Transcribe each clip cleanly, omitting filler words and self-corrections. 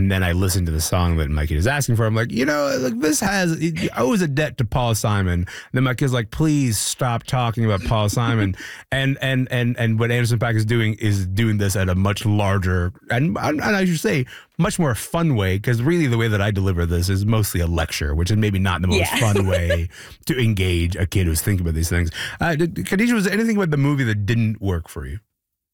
and then I listen to the song that my kid is asking for. I'm like, like this it owes a debt to Paul Simon. And then my kid's like, please stop talking about Paul Simon. and what Anderson .Paak is doing this at a much larger and I should say much more fun way, because really the way that I deliver this is mostly a lecture, which is maybe not the most fun way to engage a kid who's thinking about these things. Khadijah, was there anything about the movie that didn't work for you?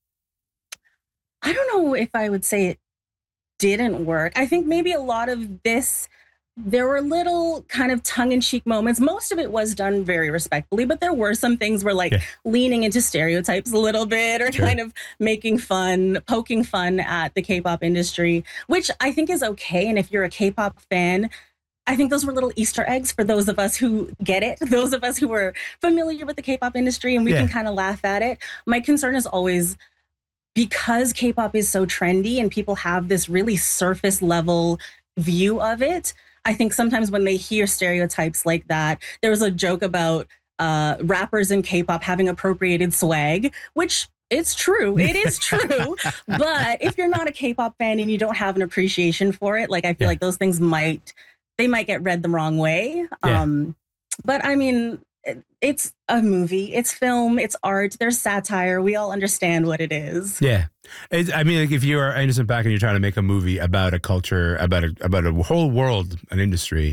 I don't know if I would say it didn't work. I think maybe a lot of this, there were little kind of tongue-in-cheek moments. Most of it was done very respectfully, but there were some things where leaning into stereotypes a little bit, or kind of poking fun at the K-pop industry, which I think is okay. And if you're a K-pop fan, I think those were little Easter eggs for those of us who get it, those of us who are familiar with the K-pop industry, and we can kind of laugh at it. My concern is always, because K-pop is so trendy and people have this really surface level view of it, I think sometimes when they hear stereotypes like that, there was a joke about rappers in K-pop having appropriated swag, which it's true. It is true. But if you're not a K-pop fan and you don't have an appreciation for it, I feel like those things might get read the wrong way. But I mean, it's a movie, it's film, it's art, there's satire. We all understand what it is. Yeah. If you are Anderson .Paak and you're trying to make a movie about a culture, about a whole world, an industry,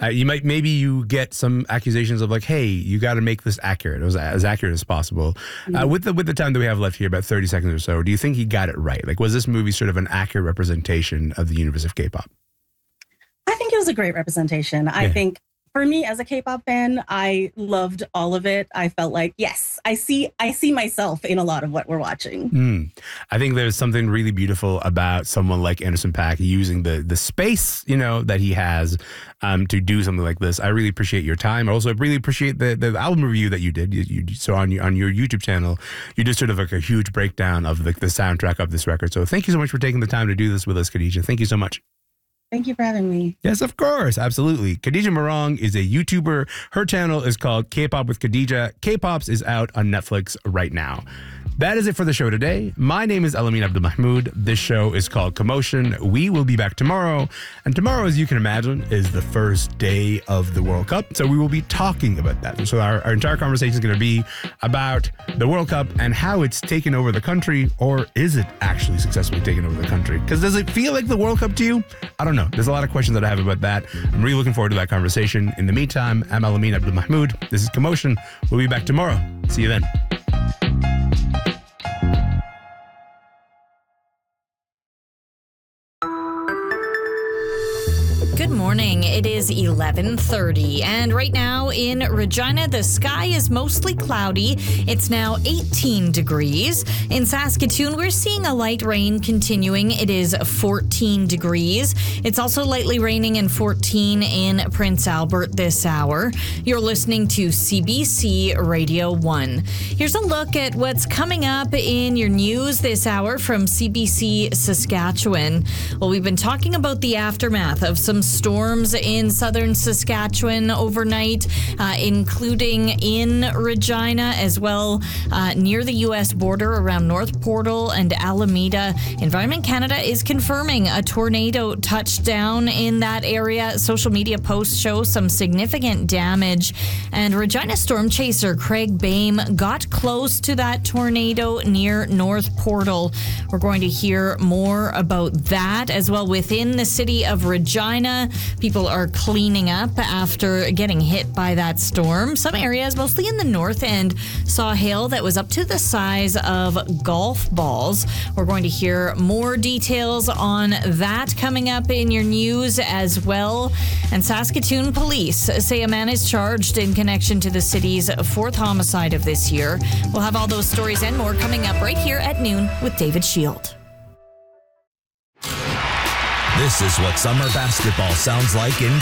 you get some accusations of hey, you got to make this accurate, as accurate as possible. With the time that we have left here, about 30 seconds or so, do you think he got it right? Was this movie sort of an accurate representation of the universe of K-pop? I think it was a great representation. I think, for me, as a K-pop fan, I loved all of it. I felt like, yes, I see myself in a lot of what we're watching. I think there's something really beautiful about someone like Anderson .Paak using the space, that he has to do something like this. I really appreciate your time. I also really appreciate the album review that you did. So on your YouTube channel, you did sort of a huge breakdown of the soundtrack of this record. So thank you so much for taking the time to do this with us, Khadijah. Thank you so much. Thank you for having me. Yes, of course. Absolutely. Khadijah Morong is a YouTuber. Her channel is called K-Pop with Khadijah. K-Pops is out on Netflix right now. That is it for the show today. My name is Elamin Abdelmahmoud. This show is called Commotion. We will be back tomorrow. And tomorrow, as you can imagine, is the first day of the World Cup. So we will be talking about that. So our entire conversation is going to be about the World Cup and how it's taken over the country, or is it actually successfully taken over the country? Because does it feel like the World Cup to you? I don't know. There's a lot of questions that I have about that. I'm really looking forward to that conversation. In the meantime, I'm Elamin Abdelmahmoud. This is Commotion. We'll be back tomorrow. See you then. Good morning. It is 11:30, and right now in Regina, the sky is mostly cloudy. It's now 18 degrees. In Saskatoon, we're seeing a light rain continuing. It is 14 degrees. It's also lightly raining and 14 in Prince Albert this hour. You're listening to CBC Radio 1. Here's a look at what's coming up in your news this hour from CBC Saskatchewan. Well, we've been talking about the aftermath of some storms in southern Saskatchewan overnight, including in Regina as well, near the U.S. border around North Portal and Alameda. Environment Canada is confirming a tornado touchdown in that area. Social media posts show some significant damage, and Regina storm chaser Craig Bame got close to that tornado near North Portal. We're going to hear more about that as well. Within the city of Regina, people are cleaning up after getting hit by that storm. Some areas, mostly in the north end, saw hail that was up to the size of golf balls. We're going to hear more details on that coming up in your news as well. And Saskatoon police say a man is charged in connection to the city's fourth homicide of this year. We'll have all those stories and more coming up right here at noon with David Shield. This is what summer basketball sounds like in